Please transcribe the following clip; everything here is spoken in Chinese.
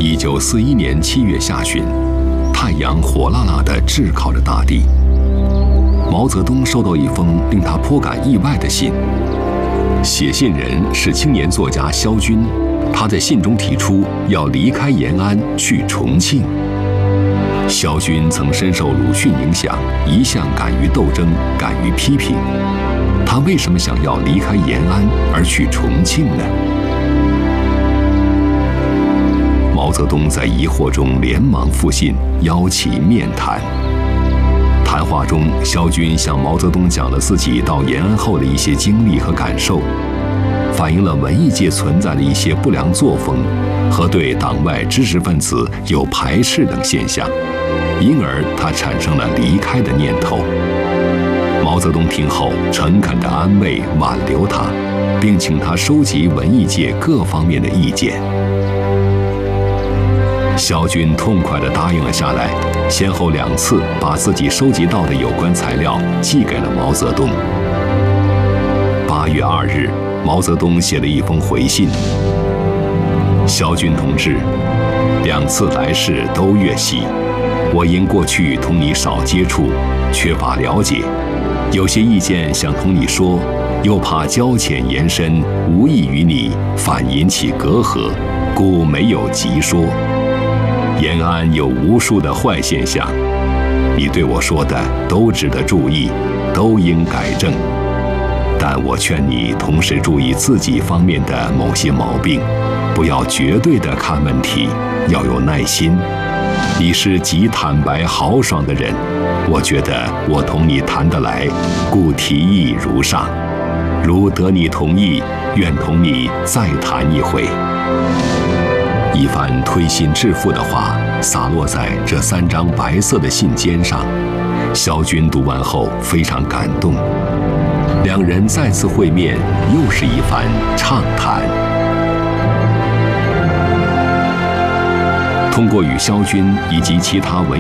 1941年7月下旬，太阳火辣辣地炙烤着大地。毛泽东收到一封令他颇感意外的信，写信人是青年作家萧军。他在信中提出要离开延安去重庆。萧军曾深受鲁迅影响，一向敢于斗争，敢于批评。他为什么想要离开延安而去重庆呢？毛泽东在疑惑中连忙复信，邀其面谈。谈话中，萧军向毛泽东讲了自己到延安后的一些经历和感受，反映了文艺界存在的一些不良作风和对党外知识分子有排斥等现象，因而他产生了离开的念头。毛泽东听后诚恳地安慰挽留他，并请他收集文艺界各方面的意见。萧军痛快地答应了下来，先后2次把自己收集到的有关材料寄给了毛泽东。8月2日，毛泽东写了一封回信：萧军同志，2次来世都越细，我因过去同你少接触，缺乏了解，有些意见想同你说，又怕交浅言深，无益于你，反引起隔阂，故没有急说。延安有无数的坏现象，你对我说的都值得注意，都应改正。但我劝你同时注意自己方面的某些毛病，不要绝对的看问题，要有耐心。你是极坦白豪爽的人，我觉得我同你谈得来，故提议如上。如得你同意，愿同你再谈一回。一番推心置腹的话洒落在这3张白色的信笺上，萧军读完后非常感动。2人再次会面，又是一番畅谈。通过与萧军以及其他文